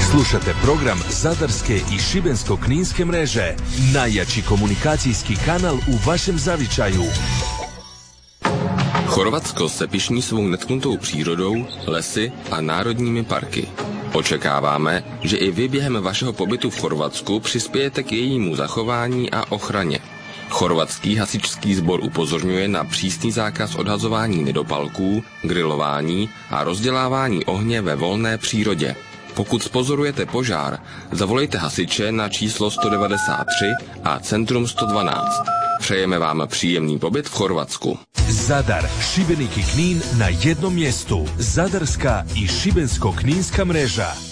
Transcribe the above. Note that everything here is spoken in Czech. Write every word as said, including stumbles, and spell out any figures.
Slušate program Zadarske i Šibensko-kninske mreže, najjači komunikacijski kanal u vašem zavičaju. Chorvatsko se pyšní svou netknutou přírodou, lesy a národními parky. Očekáváme, že i vy během vašeho pobytu v Chorvatsku přispějete k jejímu zachování a ochraně. Chorvatský hasičský sbor upozorňuje na přísný zákaz odhazování nedopalků, grilování a rozdělávání ohně ve volné přírodě. Pokud spozorujete požár, zavolejte hasiče na číslo sto devadesát tři a centrum sto dvanáct. Přejeme vám příjemný pobyt v Chorvatsku. Zadar, Šibenik i Knin na jednom mjestu. Zadarska i Šibensko-kninska mreža.